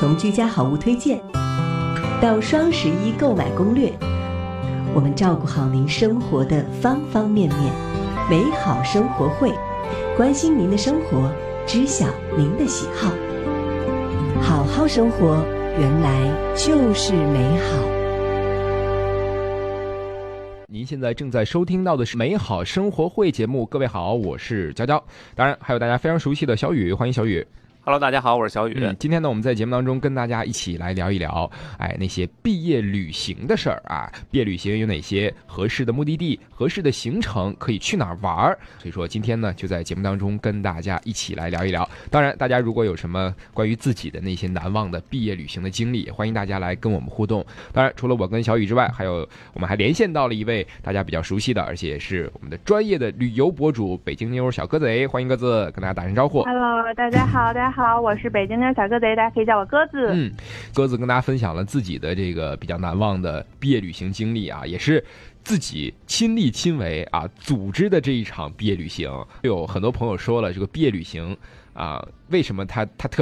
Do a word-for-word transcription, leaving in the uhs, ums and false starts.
从居家好物推荐到双十一购买攻略，我们照顾好您生活的方方面面。美好生活会，关心您的生活，知晓您的喜好。好好生活，原来就是美好。 您现在正在收听到的是美好生活会节目，各位好，我是娇娇，当然还有大家非常熟悉的小雨，欢迎小雨。 Hello， 大家好，我是小雨、 嗯。今天呢，我们在节目当中跟大家一起来聊一聊，哎，那些毕业旅行的事儿啊。毕业旅行有哪些合适的目的地、合适的行程，可以去哪儿玩？所以说今天呢，就在节目当中跟大家一起来聊一聊。当然，大家如果有什么关于自己的那些难忘的毕业旅行的经历，欢迎大家来跟我们互动。当然，除了我跟小雨之外，还有我们还连线到了一位大家比较熟悉的，而且也是我们的专业的旅游博主北京妞小鸽子，欢迎鸽子，跟大家打声招呼。 Hello， 大家好，大家好，我是北京妞小鸽子，大家可以叫我鸽子。 嗯，鸽子跟大家分享了自己的这个比较难忘的毕业旅行经历啊，也是自己亲力亲为啊组织的这一场毕业旅行。有很多朋友说了，这个毕业旅行啊，为什么他他特